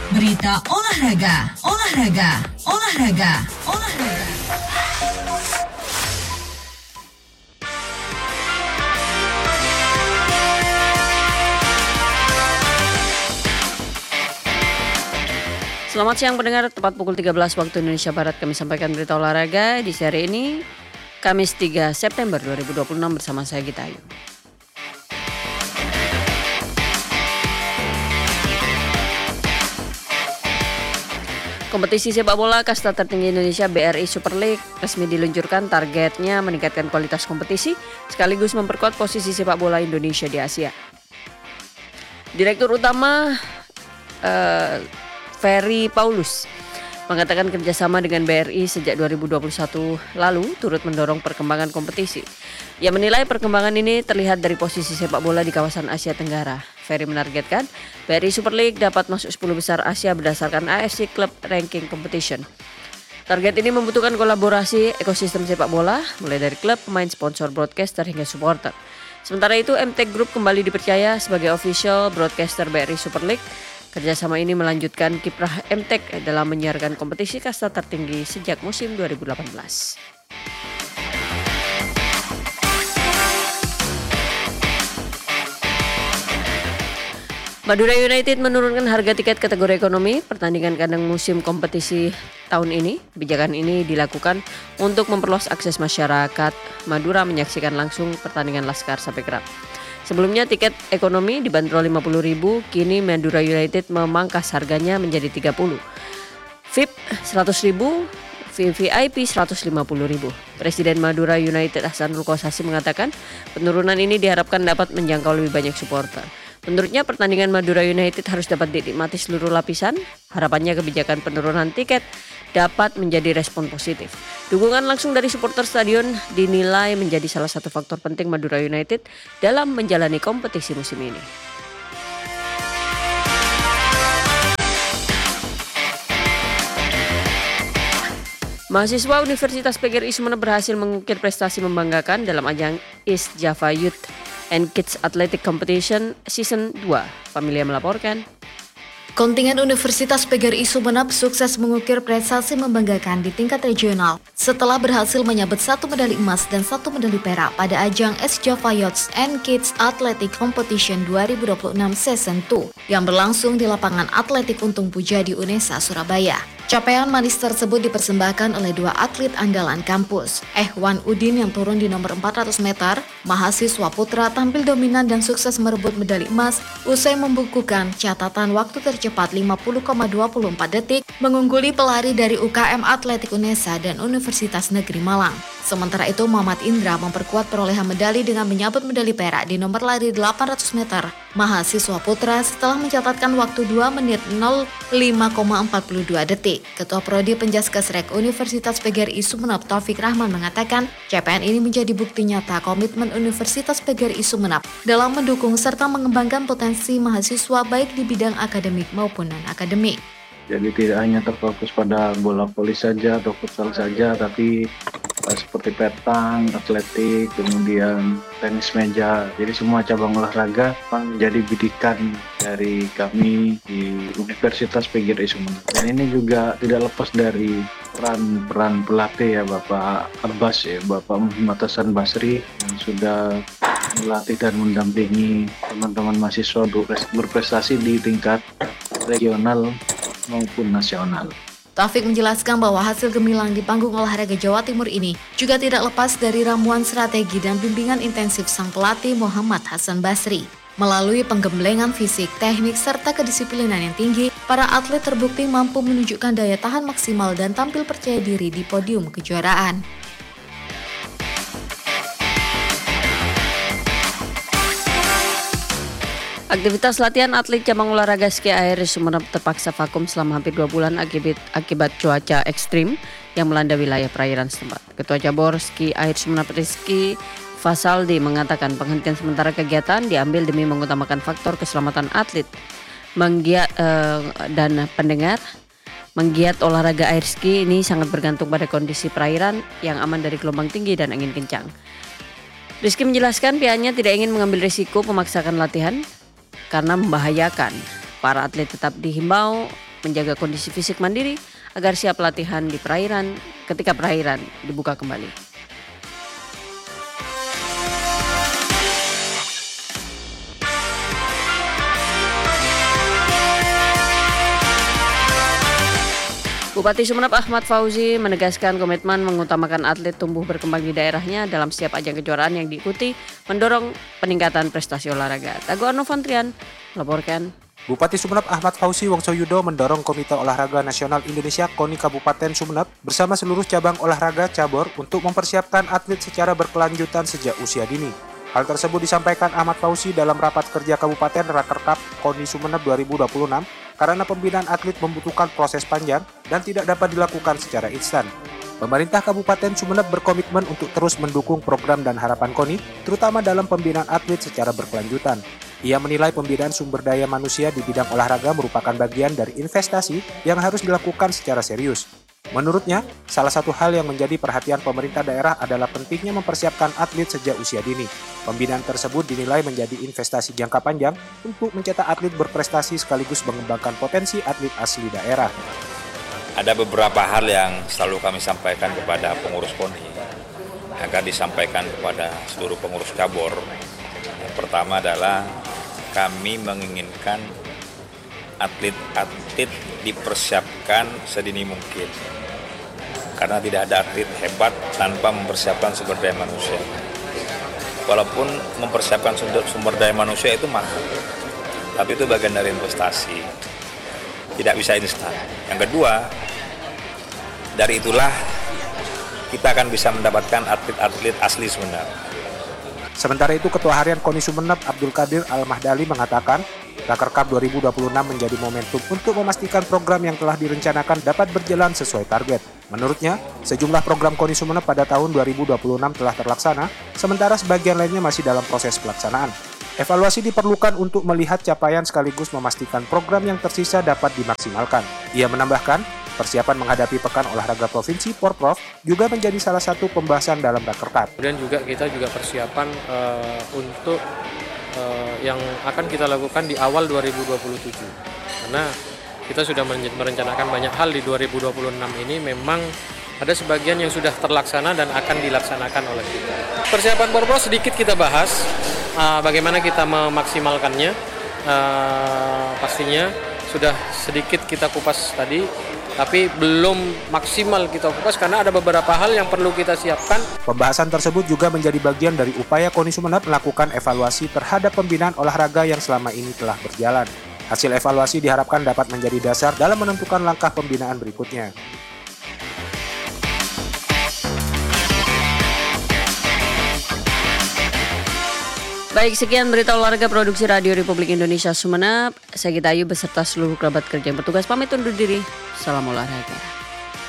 Berita olahraga, olahraga, olahraga, olahraga. Selamat siang pendengar, tepat pukul 13 waktu Indonesia Barat kami sampaikan berita olahraga di seri ini, Kamis 3 September 2026 bersama saya Gita Ayu. Kompetisi sepak bola kasta tertinggi Indonesia BRI Super League resmi diluncurkan. Targetnya meningkatkan kualitas kompetisi sekaligus memperkuat posisi sepak bola Indonesia di Asia. Direktur Utama Ferry Paulus mengatakan kerjasama dengan BRI sejak 2021 lalu turut mendorong perkembangan kompetisi. Ia menilai perkembangan ini terlihat dari posisi sepak bola di kawasan Asia Tenggara. Ferry menargetkan BRI Super League dapat masuk 10 besar Asia berdasarkan AFC Club Ranking Competition. Target ini membutuhkan kolaborasi ekosistem sepak bola, mulai dari klub, pemain, sponsor, broadcaster, hingga supporter. Sementara itu, MTech Group kembali dipercaya sebagai official broadcaster BRI Super League. Kerjasama ini melanjutkan kiprah MTech dalam menyiarkan kompetisi kasta tertinggi sejak musim 2018. Madura United menurunkan harga tiket kategori ekonomi pertandingan kandang musim kompetisi tahun ini. Kebijakan ini dilakukan untuk memperluas akses masyarakat Madura menyaksikan langsung pertandingan Laskar sampai Kerap. Sebelumnya tiket ekonomi dibanderol 50.000, kini Madura United memangkas harganya menjadi 30. VIP 100.000, VIP 150.000. Presiden Madura United Hasanul Kossasi mengatakan penurunan ini diharapkan dapat menjangkau lebih banyak supporter. Menurutnya pertandingan Madura United harus dapat dinikmati seluruh lapisan. Harapannya kebijakan penurunan tiket dapat menjadi respon positif. Dukungan langsung dari supporter stadion dinilai menjadi salah satu faktor penting Madura United dalam menjalani kompetisi musim ini. Mahasiswa Universitas PGRI Sumeneb berhasil mengukir prestasi membanggakan dalam ajang East Java Youth and Kids Athletic Competition Season 2. Familia melaporkan. Kontingen Universitas PGRI Sumeneb sukses mengukir prestasi membanggakan di tingkat regional setelah berhasil menyabet 1 medali emas dan 1 medali perak pada ajang East Java Youth and Kids Athletic Competition 2026 Season 2 yang berlangsung di lapangan atletik Untung Pujadi Unesa, Surabaya. Capaian manis tersebut dipersembahkan oleh 2 atlet andalan kampus. Ehwan Udin yang turun di nomor 400 meter, mahasiswa putra tampil dominan dan sukses merebut medali emas usai membukukan catatan waktu tercepat 50,24 detik mengungguli pelari dari UKM Atletik Unesa dan Universitas Negeri Malang. Sementara itu Muhammad Indra memperkuat perolehan medali dengan menyabet medali perak di nomor lari 800 meter mahasiswa putra setelah mencatatkan waktu 2 menit 05,42 detik. Ketua Prodi Penjaskesrek Universitas PGRI Sumeneb Taufik Rahman mengatakan capaian ini menjadi bukti nyata komitmen Universitas PGRI Sumeneb dalam mendukung serta mengembangkan potensi mahasiswa baik di bidang akademik maupun non-akademik. Jadi tidak hanya terfokus pada bola voli saja atau futsal saja, tapi seperti petang, atletik, kemudian tenis meja. Jadi semua cabang olahraga menjadi bidikan dari kami di Universitas PGRI Sumeneb. Dan ini juga tidak lepas dari peran pelatih ya, Bapak Abbas ya, Bapak Muhammad Hasan Basri yang sudah melatih dan mendampingi teman-teman mahasiswa berprestasi di tingkat regional maupun nasional. Taufik menjelaskan bahwa hasil gemilang di panggung olahraga Jawa Timur ini juga tidak lepas dari ramuan strategi dan bimbingan intensif sang pelatih Muhammad Hasan Basri. Melalui penggemblengan fisik, teknik, serta kedisiplinan yang tinggi, para atlet terbukti mampu menunjukkan daya tahan maksimal dan tampil percaya diri di podium kejuaraan. Aktivitas latihan atlet cabang olahraga ski air Sumeneb terpaksa vakum selama hampir 2 bulan akibat cuaca ekstrim yang melanda wilayah perairan setempat. Ketua Cabur Ski Air Sumeneb Rizky Fasaldi mengatakan penghentian sementara kegiatan diambil demi mengutamakan faktor keselamatan atlet dan pendengar. Menggiat olahraga air ski ini sangat bergantung pada kondisi perairan yang aman dari gelombang tinggi dan angin kencang. Rizky menjelaskan pihaknya tidak ingin mengambil risiko memaksakan latihan karena membahayakan. Para atlet tetap dihimbau menjaga kondisi fisik mandiri agar siap latihan di perairan ketika perairan dibuka kembali. Bupati Sumeneb Ahmad Fauzi menegaskan komitmen mengutamakan atlet tumbuh berkembang di daerahnya dalam setiap ajang kejuaraan yang diikuti, mendorong peningkatan prestasi olahraga. Tago Arnofantrian melaporkan. Bupati Sumeneb Ahmad Fauzi Wongsoyudo mendorong Komite Olahraga Nasional Indonesia KONI Kabupaten Sumeneb bersama seluruh cabang olahraga cabur untuk mempersiapkan atlet secara berkelanjutan sejak usia dini. Hal tersebut disampaikan Ahmad Fauzi dalam rapat kerja Kabupaten Rakerkap KONI Sumeneb 2026 karena pembinaan atlet membutuhkan proses panjang dan tidak dapat dilakukan secara instan. Pemerintah Kabupaten Sumeneb berkomitmen untuk terus mendukung program dan harapan KONI, terutama dalam pembinaan atlet secara berkelanjutan. Ia menilai pembinaan sumber daya manusia di bidang olahraga merupakan bagian dari investasi yang harus dilakukan secara serius. Menurutnya, salah satu hal yang menjadi perhatian pemerintah daerah adalah pentingnya mempersiapkan atlet sejak usia dini. Pembinaan tersebut dinilai menjadi investasi jangka panjang untuk mencetak atlet berprestasi sekaligus mengembangkan potensi atlet asli daerah. Ada beberapa hal yang selalu kami sampaikan kepada pengurus KONI agar disampaikan kepada seluruh pengurus cabur. Yang pertama adalah kami menginginkan atlet-atlet dipersiapkan sedini mungkin. Karena tidak ada atlet hebat tanpa mempersiapkan sumber daya manusia. Walaupun mempersiapkan sumber daya manusia itu mahal, tapi itu bagian dari investasi. Tidak bisa instan. Yang kedua, dari itulah kita akan bisa mendapatkan atlet-atlet asli Sumeneb. Sementara itu, Ketua Harian KONI Sumeneb Abdul Qadir Al-Mahdali mengatakan, Rakerkap 2026 menjadi momentum untuk memastikan program yang telah direncanakan dapat berjalan sesuai target. Menurutnya, sejumlah program KONI Sumeneb pada tahun 2026 telah terlaksana, sementara sebagian lainnya masih dalam proses pelaksanaan. Evaluasi diperlukan untuk melihat capaian sekaligus memastikan program yang tersisa dapat dimaksimalkan. Ia menambahkan, persiapan menghadapi Pekan Olahraga Provinsi Porprov juga menjadi salah satu pembahasan dalam Rakerkap. Kemudian kita juga persiapan untuk yang akan kita lakukan di awal 2027. Karena kita sudah merencanakan banyak hal di 2026 ini, memang ada sebagian yang sudah terlaksana dan akan dilaksanakan oleh kita. Persiapan Porprov sedikit kita bahas, bagaimana kita memaksimalkannya. Pastinya sudah sedikit kita kupas tadi, tapi belum maksimal kita kupas karena ada beberapa hal yang perlu kita siapkan. Pembahasan tersebut juga menjadi bagian dari upaya KONI Sumeneb melakukan evaluasi terhadap pembinaan olahraga yang selama ini telah berjalan. Hasil evaluasi diharapkan dapat menjadi dasar dalam menentukan langkah pembinaan berikutnya. Baik, sekian berita olahraga produksi Radio Republik Indonesia Sumeneb. Saya Gita Ayu beserta seluruh kerabat kerja yang bertugas pamit undur diri. Salam olahraga.